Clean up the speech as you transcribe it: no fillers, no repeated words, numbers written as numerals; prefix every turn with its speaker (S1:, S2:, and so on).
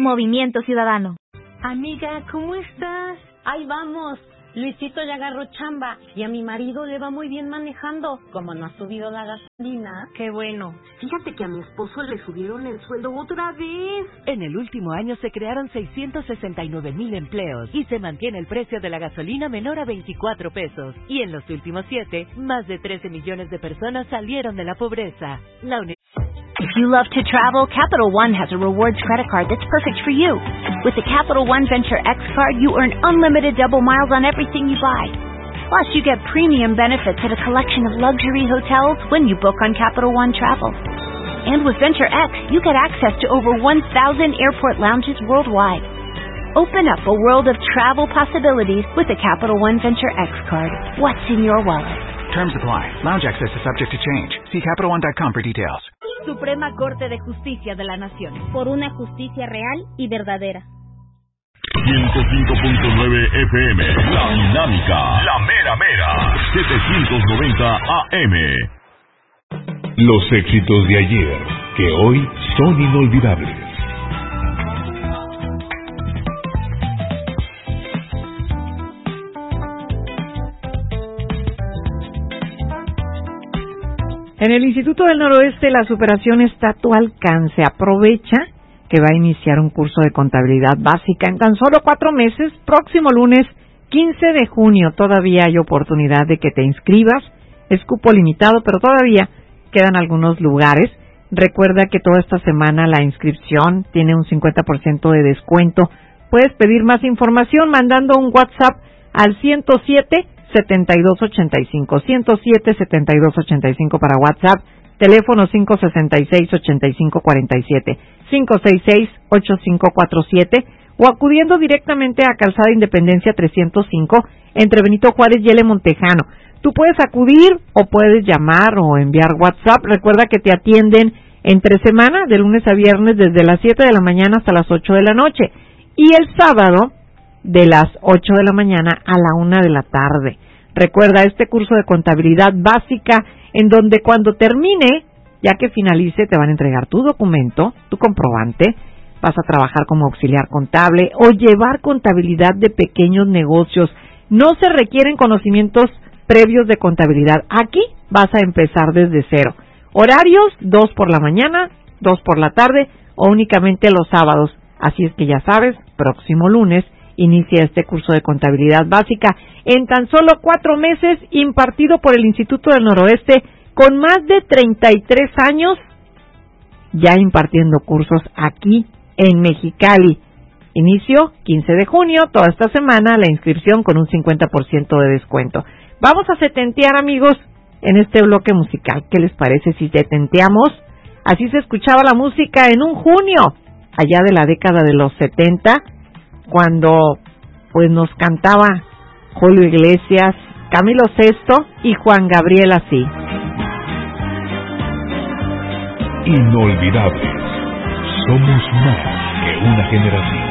S1: Movimiento Ciudadano.
S2: Amiga, ¿cómo estás? Ahí vamos. Luisito ya agarró chamba y a mi marido le va muy bien manejando. Como no ha subido la gasolina. Qué bueno. Fíjate que a mi esposo le subieron el sueldo otra vez.
S3: En el último año se crearon 669,000 empleos y se mantiene el precio de la gasolina menor a 24 pesos. Y en los últimos 7, más de 13 millones de personas salieron de la pobreza.
S1: If you love to travel, Capital One has a rewards credit card that's perfect for you. With the Capital One Venture X card, you earn unlimited double miles on everything you buy. Plus, you get premium benefits at a collection of luxury hotels when you book on Capital One Travel. And with Venture X, you get access to over 1,000 airport lounges worldwide. Open up a world of travel possibilities with the Capital One Venture X card. What's in your wallet?
S4: Terms apply. Lounge access is subject to change. See CapitalOne.com for details.
S5: Suprema Corte de Justicia de la Nación.
S6: Por una justicia real y verdadera.
S7: 105.9 FM. La Dinámica. La Mera Mera. 790 AM.
S8: Los éxitos de ayer, que hoy son inolvidables.
S9: En el Instituto del Noroeste la superación está a tu alcance. Aprovecha que va a iniciar un curso de contabilidad básica en tan solo 4 meses, próximo lunes 15 de junio. Todavía hay oportunidad de que te inscribas. Es cupo limitado, pero todavía quedan algunos lugares. Recuerda que toda esta semana la inscripción tiene un 50% de descuento. Puedes pedir más información mandando un WhatsApp al 107-7285, 107-7285 para WhatsApp, teléfono 566-8547, 566-8547, o acudiendo directamente a Calzada Independencia 305, entre Benito Juárez y L. Montejano. Tú puedes acudir o puedes llamar o enviar WhatsApp. Recuerda que te atienden entre semana, de lunes a viernes, desde las 7 de la mañana hasta las 8 de la noche, y el sábado, de las 8 de la mañana a la 1 de la tarde. Recuerda este curso de contabilidad básica en donde cuando termine, ya que finalice, te van a entregar tu documento, tu comprobante, vas a trabajar como auxiliar contable o llevar contabilidad de pequeños negocios. No se requieren conocimientos previos de contabilidad. Aquí vas a empezar desde cero. Horarios, 2 por la mañana, 2 por la tarde o únicamente los sábados. Así es que ya sabes, próximo lunes inicia este curso de contabilidad básica en tan solo 4 meses, impartido por el Instituto del Noroeste, con más de 33 años ya impartiendo cursos aquí en Mexicali. Inicio 15 de junio, toda esta semana, la inscripción con un 50% de descuento. Vamos a setentear, amigos, en este bloque musical. ¿Qué les parece si setenteamos? Así se escuchaba la música en un junio, allá de la década de los 70, cuando pues nos cantaba Julio Iglesias, Camilo Sesto y Juan Gabriel así.
S8: Inolvidables. Somos más que una generación.